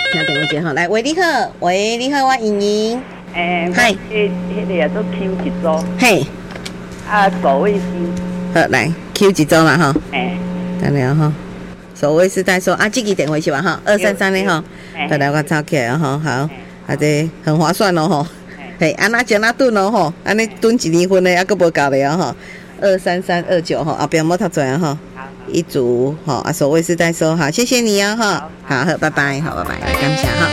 听电话接哈，来，喂，你好，喂，你好，我莹莹。嗨， 迄个都 Q 一组。 嘿。 守卫师。 好，来 Q 一组啦哈。等下哈。守卫师代收这个电话是吧哈？233的哈。好，来我抄起来哈，好，这很划算咯吼。嘿，安那钱那吨咯吼，安尼吨1年份的还佫无够了吼。23329吼，后边莫读错啊吼。一组吼，守卫师代收好，谢谢你啊哈。好，拜拜，好，拜拜，感谢哈。